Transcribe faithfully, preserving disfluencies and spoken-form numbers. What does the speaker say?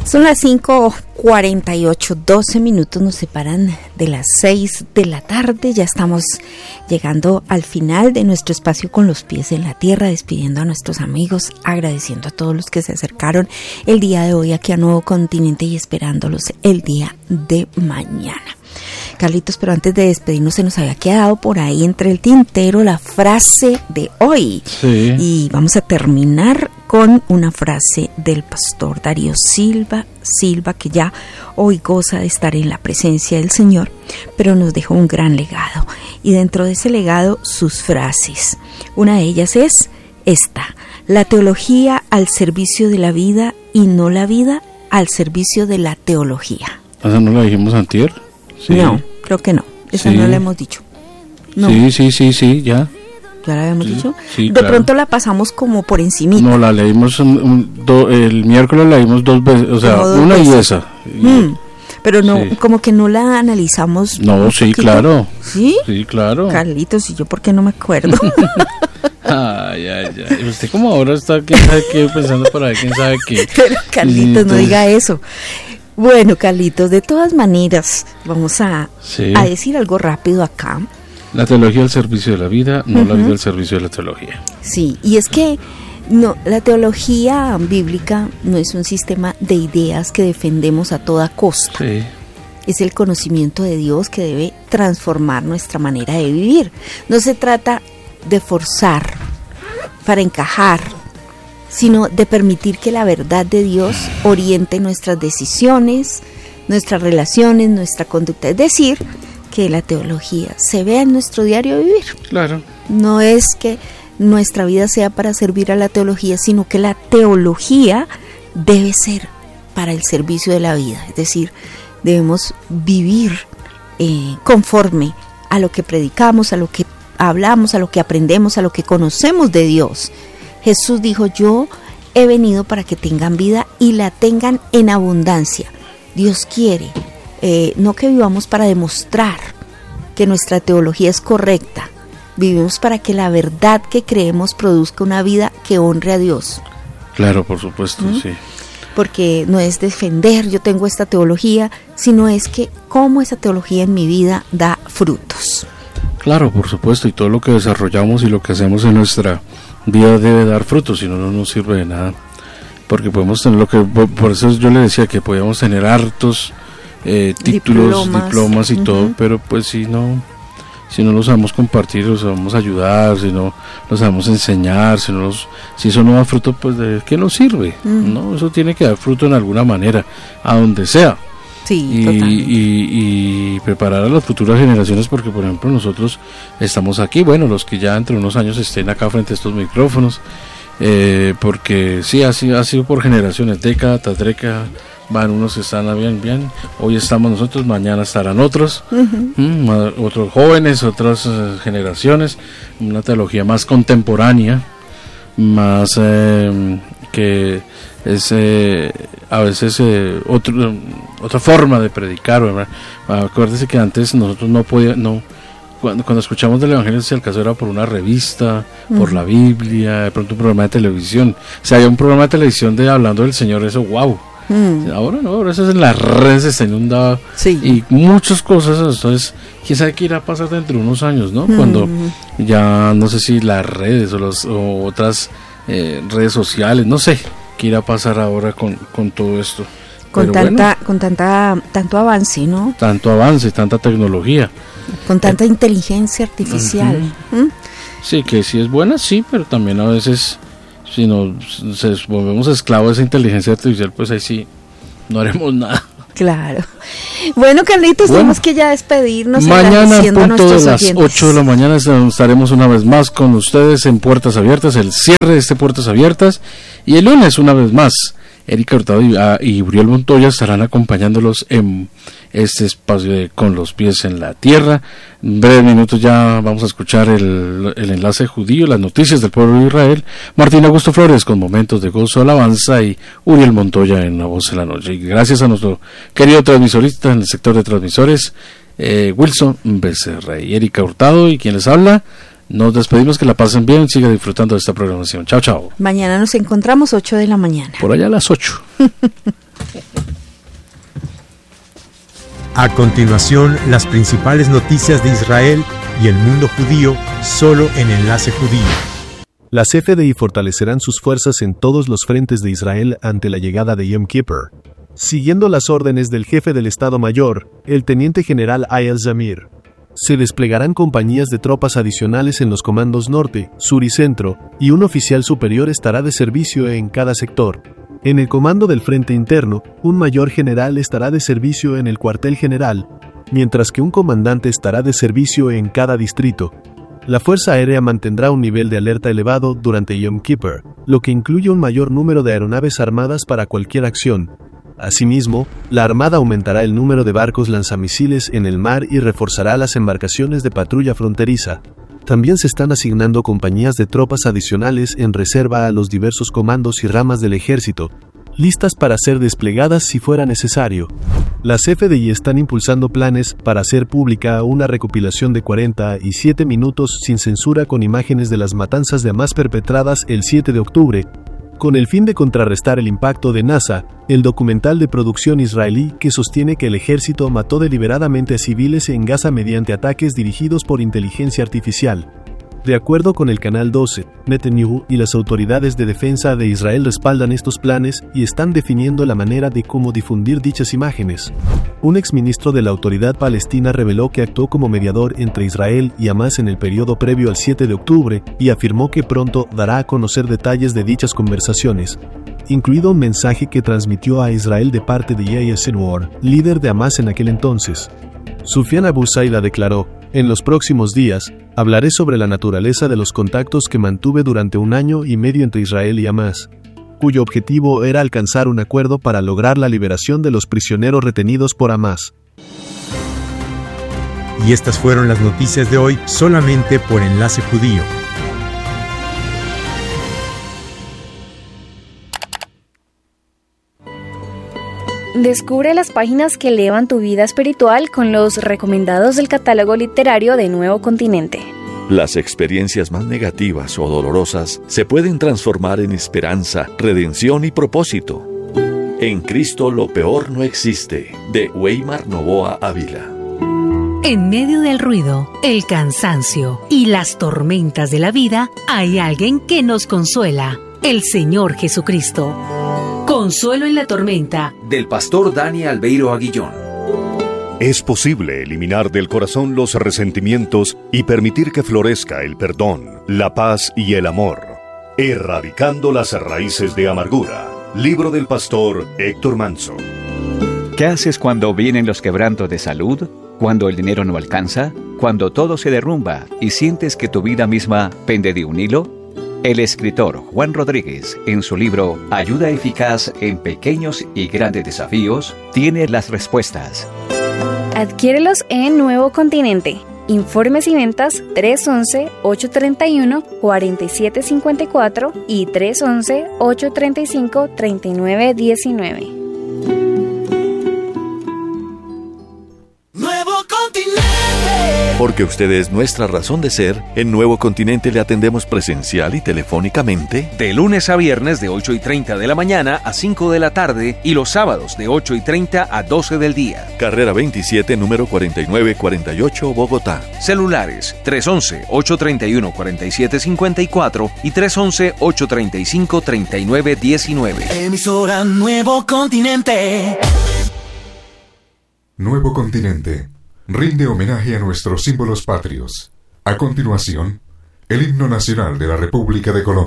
Son las cinco cuarenta y ocho, doce minutos nos separan de las seis de la tarde. Ya estamos llegando al final de nuestro espacio Con los Pies en la Tierra, despidiendo a nuestros amigos, agradeciendo a todos los que se acercaron el día de hoy aquí a Nuevo Continente y esperándolos el día de mañana. Carlitos, pero antes de despedirnos se nos había quedado por ahí entre el tintero la frase de hoy. Sí. Y vamos a terminar con una frase del pastor Darío Silva, Silva, que ya hoy goza de estar en la presencia del Señor, pero nos dejó un gran legado. Y dentro de ese legado, sus frases. Una de ellas es esta: la teología al servicio de la vida y no la vida al servicio de la teología. ¿Esa no la dijimos antier? Sí. No, creo que no. Esa Sí. no la hemos dicho. No. Sí, sí, sí, sí, ya. ¿Ya la habíamos Sí, dicho? sí, de claro. pronto la pasamos como por encimita. No, la leímos un, un, do, el miércoles la leímos dos veces, o sea, No, dos una veces. y esa. Y- Mm, pero no, Sí. como que no la analizamos. No, un sí, poquito. claro. ¿Sí? Sí, claro. Carlitos, ¿y yo por qué no me acuerdo? Ay, ay, ay. Usted como ahora está, quién sabe qué, pensando por ahí, quién sabe qué. Pero Carlitos, no Entonces- diga eso. Bueno, Carlitos, de todas maneras, vamos a, Sí. a decir algo rápido acá. La teología al servicio de la vida, no la Ujú. vida al servicio de la teología. Sí, y es que no, la teología bíblica no es un sistema de ideas que defendemos a toda costa. Sí. Es el conocimiento de Dios que debe transformar nuestra manera de vivir. No se trata de forzar para encajar, sino de permitir que la verdad de Dios oriente nuestras decisiones, nuestras relaciones, nuestra conducta. Es decir, que la teología se vea en nuestro diario vivir. Claro. No es que nuestra vida sea para servir a la teología, sino que la teología debe ser para el servicio de la vida. Es decir, debemos vivir eh, conforme a lo que predicamos, a lo que hablamos, a lo que aprendemos, a lo que conocemos de Dios. Jesús dijo: yo he venido para que tengan vida y la tengan en abundancia. Dios quiere eh, no que vivamos para demostrar que nuestra teología es correcta. Vivimos para que la verdad que creemos produzca una vida que honre a Dios. Claro, por supuesto, ¿Mm? sí. Porque no es defender, yo tengo esta teología, sino es que cómo esa teología en mi vida da frutos. Claro, por supuesto, y todo lo que desarrollamos y lo que hacemos en nuestra vida debe dar frutos, si no, no nos sirve de nada. Porque podemos tener lo que, por por eso yo le decía que podíamos tener hartos eh, títulos, Diplomas. diplomas y Ujú. todo, pero pues si no, si no los sabemos compartir, los sabemos ayudar, si no los sabemos enseñar, si no los, si eso no da fruto, pues de qué nos sirve, Ujú. ¿no? Eso tiene que dar fruto en alguna manera, a donde sea. Sí, Y, totalmente. y, y preparar a las futuras generaciones, porque por ejemplo nosotros estamos aquí, bueno, los que ya entre unos años estén acá frente a estos micrófonos, eh, porque sí, ha sido, ha sido por generaciones, década tras década, van unos que están bien, bien, hoy estamos nosotros, mañana estarán otros, Ujú. mm, ma- otros jóvenes, otras eh, generaciones, una teología más contemporánea, más eh, que es eh, a veces eh, otro, otra forma de predicar, ¿verdad? Acuérdese que antes nosotros no podíamos, no, cuando, cuando escuchamos del Evangelio, si el caso era por una revista, por Ujú. la Biblia, de pronto un programa de televisión. Si había un programa de televisión de hablando del Señor, eso, wow. Mm, Ahora no, ahora eso es en las redes, está inundado sí. y muchas cosas. Entonces, quién sabe qué irá a pasar dentro de unos años, ¿no? Cuando Mm, ya no sé si las redes o, los, o otras eh, redes sociales, no sé qué irá a pasar ahora con, con todo esto. con Pero tanta, bueno, con tanta, tanto avance, ¿no? tanto avance, tanta tecnología. Con tanta inteligencia artificial. ¿Mm? Sí, que sí es buena, sí, pero también a veces, si nos se volvemos esclavos de esa inteligencia artificial, pues ahí sí no haremos nada. Claro. Bueno, Carlitos, Bueno. tenemos que ya despedirnos. Mañana, en agradeciendo a punto de nuestros las oyentes. ocho de la mañana, estaremos una vez más con ustedes en Puertas Abiertas, el cierre de este Puertas Abiertas. Y el lunes, una vez más, Erika Hurtado y, ah, y Uriel Montoya estarán acompañándolos en este espacio de Con los Pies en la Tierra. En breves minutos ya vamos a escuchar el, el enlace judío, las noticias del pueblo de Israel. Martín Augusto Flores con momentos de gozo, alabanza, y Uriel Montoya en La Voz de la Noche. Y gracias a nuestro querido transmisorista en el sector de transmisores, eh, Wilson Becerra, y Erika Hurtado y quien les habla. Nos despedimos, que la pasen bien, siga disfrutando de esta programación. Chao, chao. Mañana nos encontramos ocho de la mañana. Por allá a las ocho. A continuación, las principales noticias de Israel y el mundo judío, solo en Enlace Judío. Las F D I fortalecerán sus fuerzas en todos los frentes de Israel ante la llegada de Yom Kippur. Siguiendo las órdenes del jefe del Estado Mayor, el teniente general Ayal Zamir, se desplegarán compañías de tropas adicionales en los comandos norte, sur y centro, y un oficial superior estará de servicio en cada sector. En el comando del frente interno, un mayor general estará de servicio en el cuartel general, mientras que un comandante estará de servicio en cada distrito. La Fuerza Aérea mantendrá un nivel de alerta elevado durante Yom Kippur, lo que incluye un mayor número de aeronaves armadas para cualquier acción. Asimismo, la Armada aumentará el número de barcos lanzamisiles en el mar y reforzará las embarcaciones de patrulla fronteriza. También se están asignando compañías de tropas adicionales en reserva a los diversos comandos y ramas del ejército, listas para ser desplegadas si fuera necesario. Las F D I están impulsando planes para hacer pública una recopilación de cuarenta y siete minutos sin censura con imágenes de las matanzas de Hamás perpetradas el siete de octubre, con el fin de contrarrestar el impacto de NASA, el documental de producción israelí que sostiene que el ejército mató deliberadamente a civiles en Gaza mediante ataques dirigidos por inteligencia artificial. De acuerdo con el Canal doce, Netanyahu y las autoridades de defensa de Israel respaldan estos planes y están definiendo la manera de cómo difundir dichas imágenes. Un exministro de la Autoridad Palestina reveló que actuó como mediador entre Israel y Hamás en el periodo previo al siete de octubre y afirmó que pronto dará a conocer detalles de dichas conversaciones, incluido un mensaje que transmitió a Israel de parte de Yahya Sinwar, líder de Hamás en aquel entonces. Sufyan Abu Saila declaró: "En los próximos días, hablaré sobre la naturaleza de los contactos que mantuve durante un año y medio entre Israel y Hamás, cuyo objetivo era alcanzar un acuerdo para lograr la liberación de los prisioneros retenidos por Hamás". Y estas fueron las noticias de hoy solamente por Enlace Judío. Descubre las páginas que elevan tu vida espiritual con los recomendados del catálogo literario de Nuevo Continente. Las experiencias más negativas o dolorosas se pueden transformar en esperanza, redención y propósito. En Cristo lo peor no existe, de Weimar Novoa Ávila. En medio del ruido, el cansancio y las tormentas de la vida, hay alguien que nos consuela, el Señor Jesucristo. Consuelo en la tormenta, del pastor Dani Albeiro Aguillón. Es posible eliminar del corazón los resentimientos y permitir que florezca el perdón, la paz y el amor, erradicando las raíces de amargura. Libro del pastor Héctor Manso. ¿Qué haces cuando vienen los quebrantos de salud? ¿Cuando el dinero no alcanza? ¿Cuando todo se derrumba y sientes que tu vida misma pende de un hilo? El escritor Juan Rodríguez, en su libro Ayuda Eficaz en Pequeños y Grandes Desafíos, tiene las respuestas. Adquiérelos en Nuevo Continente. Informes y ventas tres once, ocho treinta y uno, cuarenta y siete cincuenta y cuatro y tres once, ocho treinta y cinco, treinta y nueve diecinueve. Porque usted es nuestra razón de ser, en Nuevo Continente le atendemos presencial y telefónicamente. De lunes a viernes de ocho y treinta de la mañana a cinco de la tarde y los sábados de ocho y treinta a doce del día. Carrera veintisiete, número cuarenta y nueve cuarenta y ocho, Bogotá. Celulares tres once, ocho treinta y uno, cuarenta y siete cincuenta y cuatro y tres once, ocho treinta y cinco, treinta y nueve diecinueve. Emisora Nuevo Continente. Nuevo Continente rinde homenaje a nuestros símbolos patrios. A continuación, el himno nacional de la República de Colombia.